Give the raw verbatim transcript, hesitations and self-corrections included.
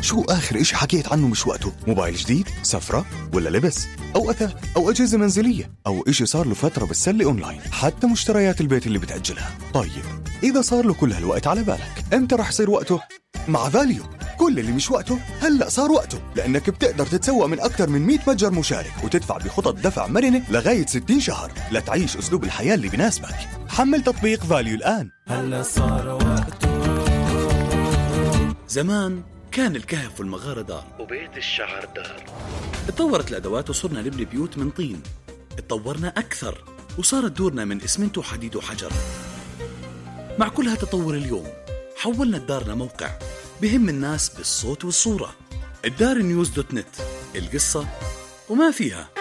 شو آخر إشي حكيت عنه مش وقته؟ موبايل جديد؟ سفرة؟ ولا لبس؟ أو أثاث؟ أو أجهزة منزلية؟ أو إشي صار له فترة بالسلة أونلاين؟ حتى مشتريات البيت اللي بتأجلها. طيب إذا صار له كل هالوقت على بالك، إمتى رح يصير وقته؟ مع فاليو كل اللي مش وقته هلأ صار وقته، لأنك بتقدر تتسوق من أكثر من مئة متجر مشارك وتدفع بخطط دفع مرنة لغاية ستين شهر لتعيش أسلوب الحياة اللي بناسبك. حمل تطبيق فاليو الآن. هلأ صار وقته. زمان كان الكهف والمغارة دار وبيت الشعر دار. اتطورت الأدوات وصرنا نبني بيوت من طين. اتطورنا أكثر وصارت دورنا من إسمنت وحديد وحجر. مع كل هالتطور اليوم حولنا الدار لموقع بهم الناس بالصوت والصورة. الدار نيوز دوت نت، القصة وما فيها.